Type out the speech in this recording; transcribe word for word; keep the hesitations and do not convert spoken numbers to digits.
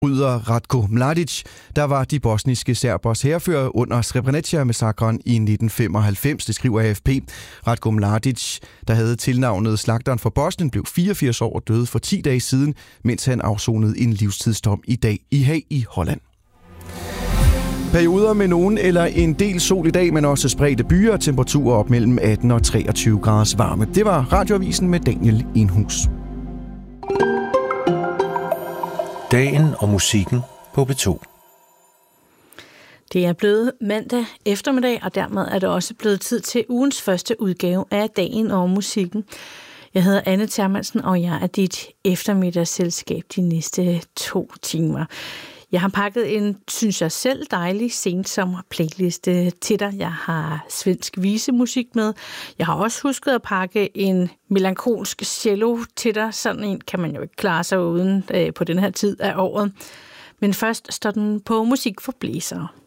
Bryder Ratko Mladic, der var de bosniske serbers hærfører under Srebrenica-massakren i nitten femoghalvfems, det skriver A F P. Ratko Mladic, der havde tilnavnet Slagteren for Bosnien, blev fireogfirs år og døde for ti dage siden, mens han afsonede en livstidsdom i dag i Haag i Holland. Perioder med nogen eller en del sol i dag, men også spredte byer, temperaturer op mellem atten og treogtyve graders varme. Det var Radioavisen med Daniel Enhus. Dagen og musikken på P to. Det er blevet mandag eftermiddag, og dermed er det også blevet tid til ugens første udgave af Dagen og musikken. Jeg hedder Anne Thermansen, og jeg er dit eftermiddagsselskab de næste to timer. Jeg har pakket en, synes jeg selv, dejlig sensommer playliste til dig. Jeg har svensk visemusik med. Jeg har også husket at pakke en melankolsk cello til dig. Sådan en kan man jo ikke klare sig uden øh, på den her tid af året. Men først står den på musik for blæsere.